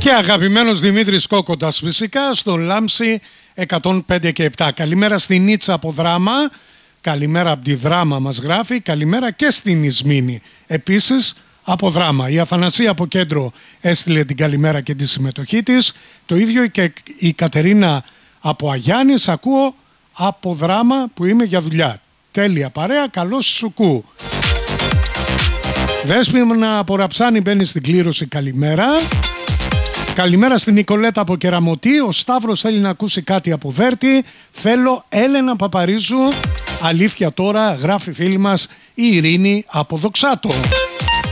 Και αγαπημένος Δημήτρης Κόκοτας φυσικά στο Λάμψη 105 και 7. Καλημέρα στην Νίτσα από Δράμα. Καλημέρα από τη Δράμα μας γράφει. Καλημέρα και στην Ισμήνη επίσης από Δράμα. Η Αθανασία από Κέντρο έστειλε την καλημέρα και τη συμμετοχή της. Το ίδιο και η Κατερίνα από Αγιάννης. Ακούω από Δράμα που είμαι για δουλειά. Τέλεια παρέα, καλώς σουκού. Δέσποινα από Ραψάνη μπαίνει στην κλήρωση, καλημέρα. Καλημέρα στην Νικολέτα από Κεραμωτή. Ο Σταύρος θέλει να ακούσει κάτι από Βέρτη. Θέλω Έλενα Παπαρίζου. Αλήθεια τώρα, γράφει φίλη μας η Ειρήνη από Δοξάτο.